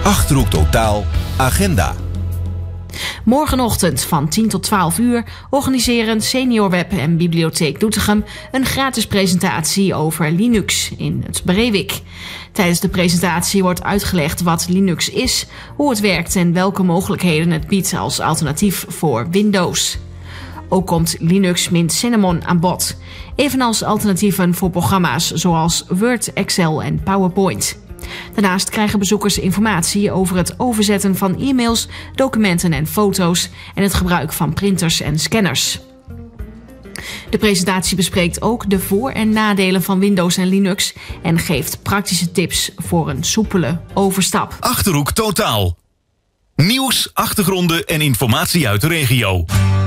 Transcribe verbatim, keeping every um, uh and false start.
Achterhoek Totaal Agenda. Morgenochtend van tien tot twaalf uur organiseren SeniorWeb en Bibliotheek Doetinchem een gratis presentatie over Linux in het Breewik. Tijdens de presentatie wordt uitgelegd wat Linux is, hoe het werkt en welke mogelijkheden het biedt als alternatief voor Windows. Ook komt Linux Mint Cinnamon aan bod, evenals alternatieven voor programma's zoals Word, Excel en PowerPoint. Daarnaast krijgen bezoekers informatie over het overzetten van e-mails, documenten en foto's en het gebruik van printers en scanners. De presentatie bespreekt ook de voor- en nadelen van Windows en Linux en geeft praktische tips voor een soepele overstap. Achterhoek Totaal. Nieuws, achtergronden en informatie uit de regio.